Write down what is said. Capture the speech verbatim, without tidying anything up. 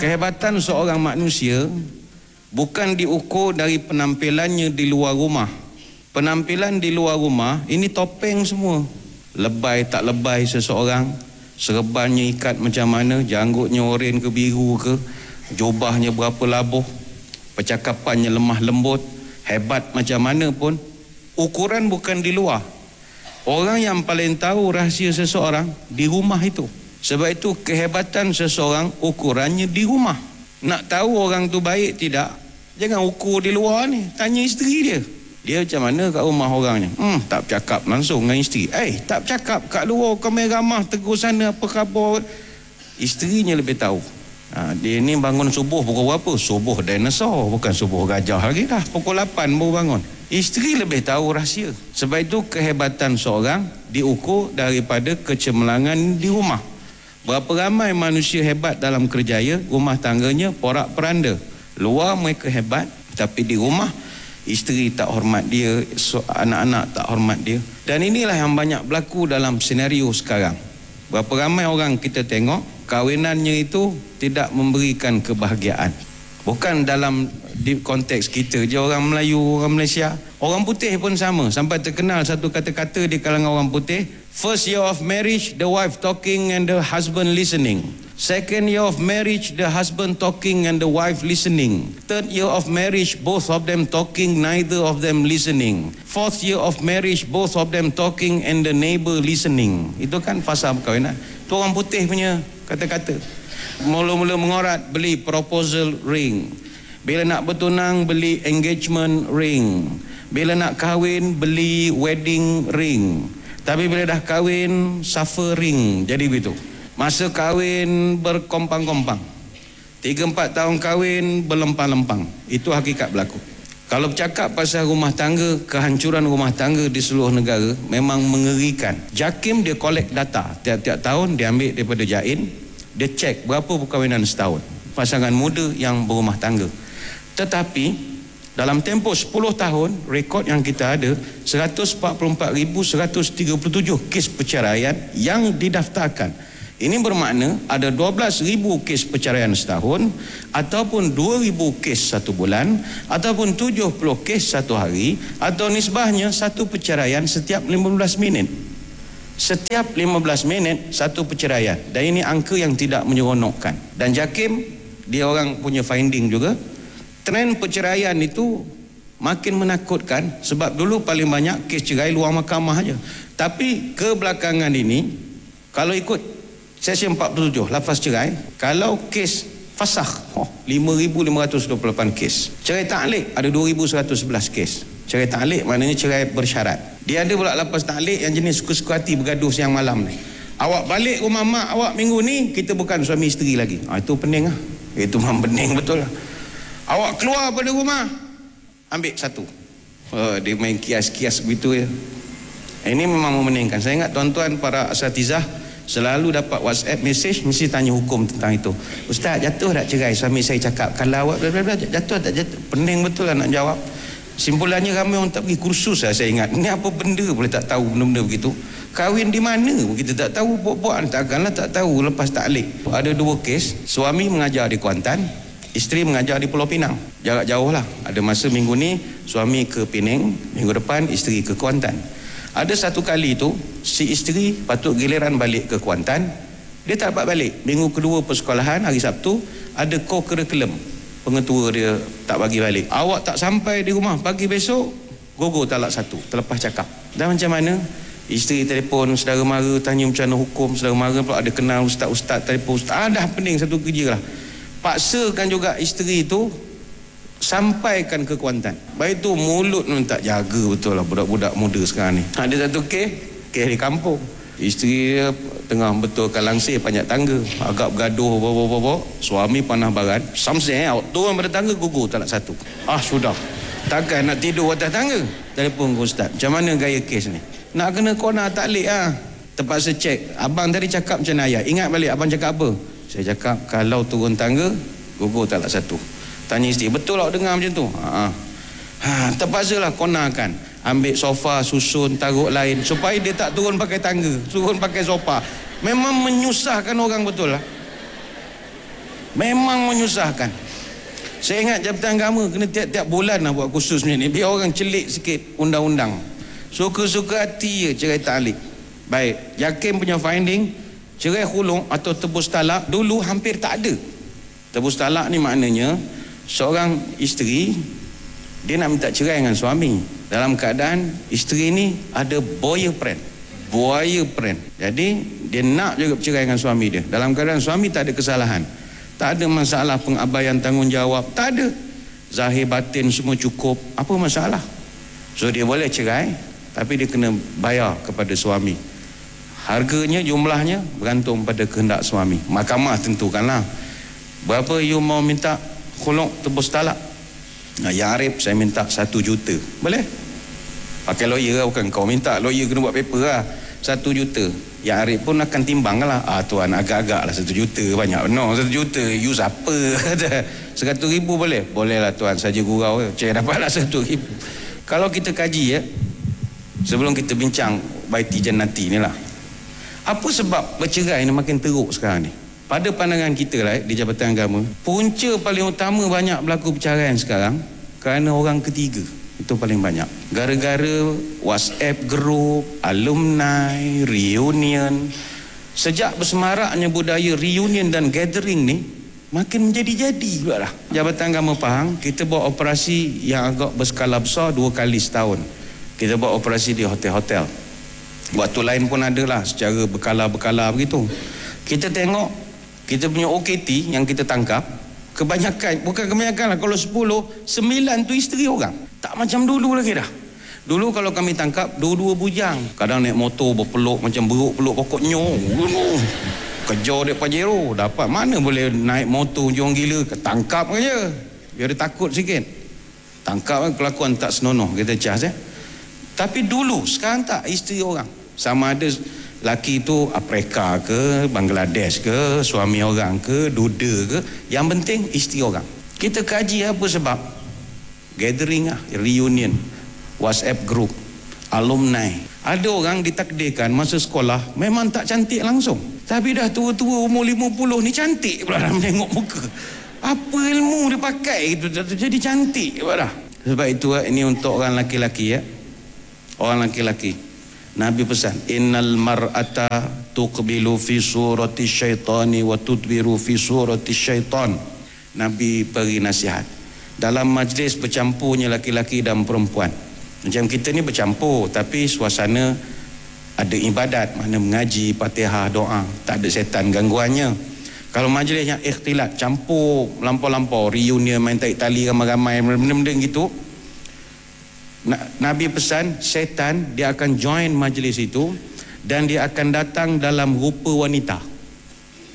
Kehebatan seorang manusia bukan diukur dari penampilannya di luar rumah. Penampilan di luar rumah ini topeng semua. Lebay tak lebay seseorang, serbannya ikat macam mana, janggutnya oren ke biru ke, jubahnya berapa labuh, percakapannya lemah lembut, hebat macam mana pun, ukuran bukan di luar. Orang yang paling tahu rahsia seseorang di rumah itu. Sebab itu kehebatan seseorang ukurannya di rumah. Nak tahu orang tu baik tidak, jangan ukur di luar ni, tanya isteri dia. Dia macam mana kat rumah orangnya? Hmm, tak bercakap langsung dengan isteri. Eh, tak bercakap kat luar, kami ramah tegur sana apa khabar. Isterinya lebih tahu. Ha, dia ni bangun subuh pukul berapa? Subuh dinosaur, bukan subuh gajah lagi dah. Pukul lapan baru bangun. Isteri lebih tahu rahsia. Sebab itu kehebatan seorang diukur daripada kecemerlangan di rumah. Berapa ramai manusia hebat dalam kerjaya, rumah tangganya porak-peranda. Luar mereka hebat, tapi di rumah isteri tak hormat dia, anak-anak tak hormat dia. Dan inilah yang banyak berlaku dalam senario sekarang. Berapa ramai orang kita tengok kahwinannya itu tidak memberikan kebahagiaan. Bukan dalam di konteks kita je orang Melayu, orang Malaysia, orang putih pun sama. Sampai terkenal satu kata-kata di kalangan orang putih, first year of marriage, the wife talking and the husband listening. Second year of marriage, the husband talking and the wife listening. Third year of marriage, both of them talking, neither of them listening. Fourth year of marriage, both of them talking and the neighbor listening. Itu kan fasa perkahwinan. Itu orang putih punya kata-kata. Mula-mula mengorat, beli proposal ring. Bila nak bertunang, beli engagement ring. Bila nak kahwin, beli wedding ring. Tapi bila dah kahwin, suffer ring. Jadi begitu. Masa kahwin berkompang-kompang. Tiga empat tahun kahwin berlempang-lempang. Itu hakikat berlaku. Kalau bercakap pasal rumah tangga, kehancuran rumah tangga di seluruh negara memang mengerikan. JAKIM dia collect data. Tiap-tiap tahun dia ambil daripada JAIN. Dia cek berapa perkahwinan setahun. Pasangan muda yang berumah tangga. Tetapi dalam tempoh sepuluh tahun, rekod yang kita ada seratus empat puluh empat ribu seratus tiga puluh tujuh kes perceraian yang didaftarkan. Ini bermakna ada dua belas ribu kes perceraian setahun, ataupun dua ribu kes satu bulan, ataupun tujuh puluh kes satu hari, atau nisbahnya satu perceraian setiap lima belas minit. Setiap lima belas minit satu perceraian. Dan ini angka yang tidak menyeronokkan. Dan JAKIM, dia orang punya finding juga, trend perceraian itu makin menakutkan. Sebab dulu paling banyak kes cerai luar mahkamah aja. Tapi kebelakangan ini, kalau ikut sesi empat puluh tujuh lafaz cerai, kalau kes fasakh, oh, lima ribu lima ratus dua puluh lapan kes. Cerai ta'liq ada dua ribu seratus sebelas kes. Cerai ta'liq maknanya cerai bersyarat. Dia ada pula lapas ta'liq yang jenis suka-suka hati bergaduh siang malam ni. Awak balik rumah mak awak minggu ni, kita bukan suami isteri lagi. Ha, itu pening lah. Itu memang pening betul lah. Awak keluar pada rumah, ambil satu. Oh, dia main kias-kias begitu ya. Ini memang memeningkan. Saya ingat tuan-tuan para asatizah selalu dapat WhatsApp message, mesti tanya hukum tentang itu. Ustaz, jatuh tak cerai? Suami saya cakap, kalau awak blablabla, jatuh tak jatuh? Pening betul lah nak jawab. Simpulannya ramai orang tak pergi kursus lah, saya ingat. Ini apa benda boleh tak tahu benda-benda begitu? Kahwin di mana kita tak tahu, buat-buat takkanlah tak tahu lepas ta'liq. Ada dua kes, suami mengajar di Kuantan, isteri mengajar di Pulau Pinang. Jarak jauh lah. Ada masa minggu ni suami ke Penang, minggu depan isteri ke Kuantan. Ada satu kali tu si isteri patut giliran balik ke Kuantan, dia tak dapat balik. Minggu kedua persekolahan, hari Sabtu, ada co-curriculum. Pengetua dia tak bagi balik. Awak tak sampai di rumah pagi besok, gogo talak satu, terlepas cakap. Dan macam mana? Isteri telefon saudara mara, tanya macam mana hukum. Saudara mara pula ada kenal ustaz-ustaz, telefon ustaz. Ah, dah pening satu kerja lah. Paksakan juga isteri itu sampaikan ke Kuantan. Baik tu mulut pun tak jaga betul lah budak-budak muda sekarang ni. Ada satu kes, kes di kampung. Isteri dia tengah betulkan langsir panjat tangga, agak bergaduh bawa-bawa. Suami panah baran, samseng out, turun pada tangga, gugur talak satu. Ah sudah, takkan nak tidur atas tangga. Telefon ke ustaz, macam mana gaya kes ni? Nak kena kona ta'liq ah. Terpaksa cek, abang tadi cakap macam mana ayat? Ingat balik abang cakap apa? Saya cakap kalau turun tangga gugur talak satu. Tanya isteri, betul awak dengar macam tu? Ha, ha, terpaksalah konakan, ambil sofa, susun, taruh lain supaya dia tak turun pakai tangga, turun pakai sofa. Memang menyusahkan orang betul lah. Memang menyusahkan. Saya ingat Jabatan Agama kena tiap-tiap bulan nak buat kursus macam ni, biar orang celik sikit undang-undang. Suka-suka hati je cerai ta'liq. Baik, Jakim punya finding, cerai khulung atau tebus talak dulu hampir tak ada. Tebus talak ni maknanya seorang isteri dia nak minta cerai dengan suami dalam keadaan isteri ni ada boyfriend. Boyfriend. Jadi dia nak juga bercerai dengan suami dia dalam keadaan suami tak ada kesalahan. Tak ada masalah pengabaian tanggungjawab, tak ada. Zahir batin semua cukup, apa masalah? So dia boleh cerai, tapi dia kena bayar kepada suami. Harganya, jumlahnya bergantung pada kehendak suami. Mahkamah tentukanlah. Berapa you mau minta khuluk tebus talak? Nah, Ya Arif saya minta satu juta. Boleh? Pakai lawyer lah, bukan kau minta. Lawyer kena buat paper lah. Satu juta. Ya Arif pun akan timbang lah. Ah tuan agak-agak lah satu juta. Banyak no satu juta. You siapa? Seratus ribu boleh? Boleh lah tuan. Saja gurau. Cik dapatlah satu ribu. Kalau kita kaji ya, sebelum kita bincang baiti jannati ni lah, apa sebab bercerai ni makin teruk sekarang ni? Pada pandangan kita lah di Jabatan Agama, punca paling utama banyak berlaku perceraian sekarang kerana orang ketiga. Itu paling banyak. Gara-gara WhatsApp group, alumni, reunion. Sejak bersemaraknya budaya reunion dan gathering ni, makin menjadi-jadi pula lah. Jabatan Agama Pahang, kita buat operasi yang agak berskala besar dua kali setahun. Kita buat operasi di hotel-hotel. Waktu lain pun ada lah, secara berkala-berkala begitu. Kita tengok, kita punya O K T yang kita tangkap, kebanyakan, bukan kebanyakan lah, kalau sepuluh, sembilan tu isteri orang. Tak macam dulu lagi dah. Dulu kalau kami tangkap, dua-dua bujang. Kadang naik motor berpeluk macam beruk peluk pokok nyong. Kejar dia Pajero. Dapat mana boleh naik motor jong gila. Tangkap aja. Biar dia takut sikit. Tangkap kelakuan tak senonoh kita cas eh. Tapi dulu, sekarang tak, isteri orang. Sama ada laki tu Afrika ke, Bangladesh ke, suami orang ke, duda ke, yang penting isteri orang. Kita kaji apa sebab. Gathering lah, reunion, WhatsApp group, alumni. Ada orang ditakdirkan masa sekolah memang tak cantik langsung, tapi dah tua-tua umur lima puluh ni cantik pula dah menengok muka. Apa ilmu dia pakai itu jadi cantik pula dah. Sebab itu ini untuk orang laki-laki ya. Orang laki-laki, Nabi pesan, innal mar'ata tuqbilu fi surati syaitani wa tudbiru fi surati syaitan. Nabi beri nasihat dalam majlis bercampurnya laki-laki dan perempuan. Macam kita ni bercampur, tapi suasana ada ibadat, mana mengaji, Fatihah, doa, tak ada setan gangguannya. Kalau majlis yang ikhtilat, campur lampau-lampau, reunion, main tarik tali ramai-ramai, benda-benda gitu, Nabi pesan, setan dia akan join majlis itu dan dia akan datang dalam rupa wanita.